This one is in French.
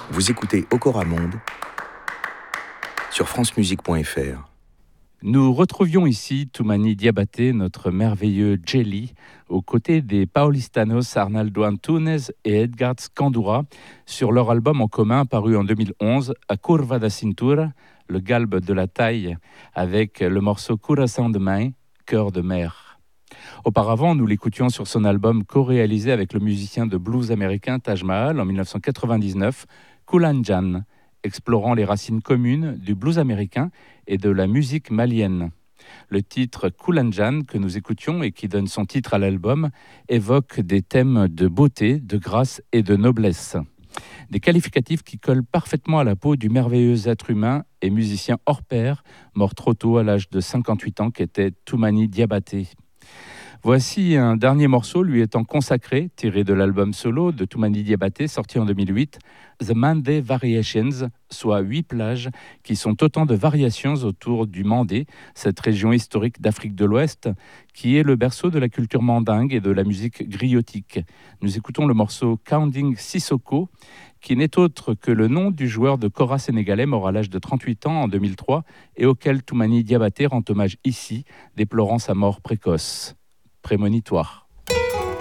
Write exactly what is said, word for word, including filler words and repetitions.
Vous écoutez Okora Monde sur francemusique point f r. Nous retrouvions ici Toumani Diabaté, notre merveilleux Jelly, aux côtés des Paulistanos Arnaldo Antunes et Edgar Scandura, sur leur album en commun paru en deux mille onze, A Curva da Cintura, le galbe de la taille, avec le morceau Coração de Main, cœur de mer. Auparavant, nous l'écoutions sur son album co-réalisé avec le musicien de blues américain Taj Mahal en dix-neuf cent quatre-vingt-dix-neuf, Kulanjan, explorant les racines communes du blues américain et de la musique malienne. Le titre Kulanjan, que nous écoutions et qui donne son titre à l'album, évoque des thèmes de beauté, de grâce et de noblesse. Des qualificatifs qui collent parfaitement à la peau du merveilleux être humain et musicien hors pair, mort trop tôt à l'âge de cinquante-huit ans, qu'était Toumani Diabaté. Voici un dernier morceau lui étant consacré, tiré de l'album solo de Toumani Diabaté, sorti en deux mille huit, The Mandé Variations, soit huit plages qui sont autant de variations autour du Mandé, cette région historique d'Afrique de l'Ouest, qui est le berceau de la culture mandingue et de la musique griotique. Nous écoutons le morceau Counting Sissoko, qui n'est autre que le nom du joueur de kora sénégalais mort à l'âge de trente-huit ans en deux mille trois et auquel Toumani Diabaté rend hommage ici, déplorant sa mort précoce. Prémonitoire.